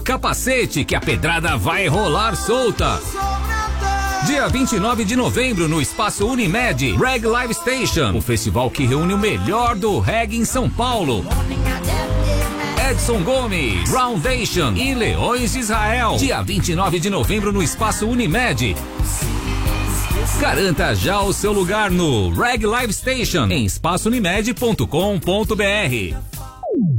Capacete que a pedrada vai rolar solta. Dia 29 de novembro no Espaço Unimed, Reg Live Station, o festival que reúne o melhor do reggae em São Paulo. Edson Gomes, Groundation e Leões de Israel. Dia 29 de novembro no Espaço Unimed. Garanta já o seu lugar no Reg Live Station em espaçounimed.com.br.